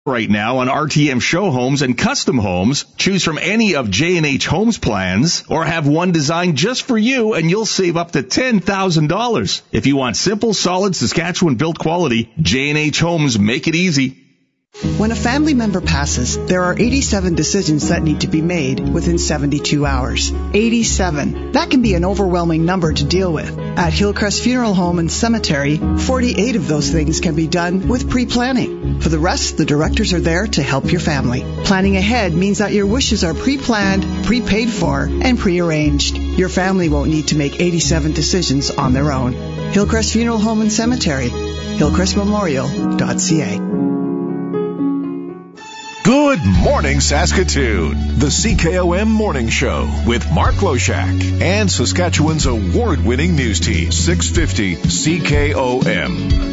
Right now on RTM Show Homes and Custom Homes, choose from any of J&H Homes plans or have one designed just for you and you'll save up to $10,000. If you want simple, solid Saskatchewan built quality, J&H Homes make it easy. When a family member passes, there are 87 decisions that need to be made within 72 hours. 87. That can be an overwhelming number to deal with. At Hillcrest Funeral Home and Cemetery, 48 of those things can be done with pre-planning. For the rest, the directors are there to help your family. Planning ahead means that your wishes are pre-planned, prepaid for, and pre-arranged. Your family won't need to make 87 decisions on their own. Hillcrest Funeral Home and Cemetery, hillcrestmemorial.ca. Good morning, Saskatoon. The CKOM Morning Show with Mark Loshak and Saskatchewan's award-winning news team, 650 CKOM.